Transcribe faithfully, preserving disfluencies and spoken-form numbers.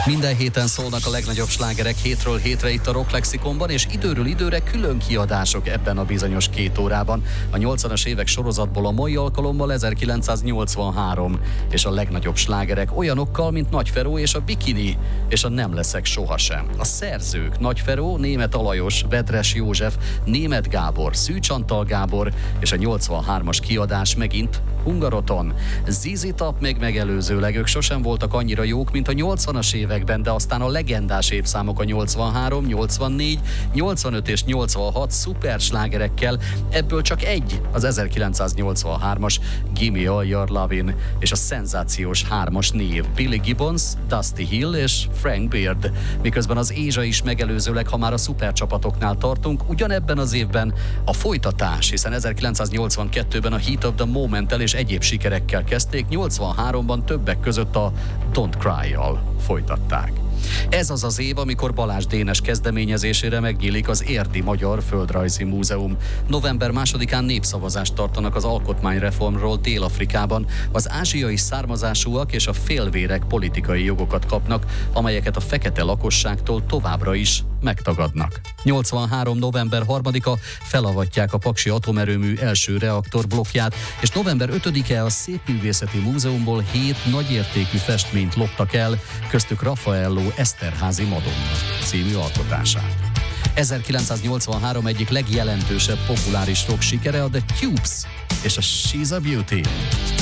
Minden héten szólnak a legnagyobb slágerek hétről hétre itt a Rock Lexikonban, és időről időre külön kiadások ebben a bizonyos két órában. A nyolcvanas évek sorozatból a mai alkalommal ezerkilencszáznyolcvanhárom, és a legnagyobb slágerek olyanokkal, mint Nagy Feró és a Bikini, és a Nem leszek sohasem. A szerzők: Nagy Feró, Németh Alajos, Vedres József, Németh Gábor, Szűcs Antal Gábor, és a nyolcvanhármas kiadás megint Hungaroton. zé zé Top meg megelőzőleg ők sosem voltak annyira jók, mint a nyolcvanas években, de aztán a legendás évszámok a nyolcvanhárom, nyolcvannégy, nyolcvanöt és nyolcvanhat szuperslágerekkel, ebből csak egy az ezerkilencszáznyolcvanhármas Gimme All Your Lovin', és a szenzációs hármas név Billy Gibbons, Dusty Hill és Frank Beard. Miközben az Asia is megelőzőleg, ha már a szupercsapatoknál tartunk, ugyanebben az évben a folytatás, hiszen ezerkilencszáznyolcvankettőben a Heat of the Moment-tel és egyéb sikerekkel kezdték, nyolcvanháromban többek között a Don't Cry-jal folytatták. Ez az az év, amikor Balázs Dénes kezdeményezésére megnyílik az Érdi Magyar Földrajzi Múzeum. November másodikán népszavazást tartanak az alkotmányreformról Dél-Afrikában. Az ázsiai származásúak és a félvérek politikai jogokat kapnak, amelyeket a fekete lakosságtól továbbra is megtagadnak. nyolcvanhárom. november harmadika felavatják a Paksi atomerőmű első reaktorblokkját, és november ötödike a Szépművészeti Múzeumból hét nagyértékű festményt loptak el, köztük Raffaello Eszterházy Madonna című alkotását. ezerkilencszáznyolcvanhárom egyik legjelentősebb populáris rock sikere a The Tubes és a She's a Beauty.